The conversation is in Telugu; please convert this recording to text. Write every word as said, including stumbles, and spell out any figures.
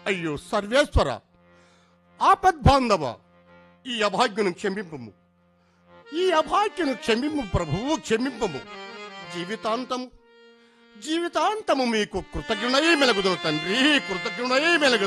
అయ్యో సర్వేశ్వర, ఆపద్బాంధవ, ఈ అభాగ్యను క్షమింపము, ఈ అభాగ్యను క్షమింపు ప్రభువు, క్షమింపము. జీవితాంతము జీవితాంతము మీకు కృతజ్ఞుడై మెలగుదును తండ్రి, కృతజ్ఞుడై మెలగు.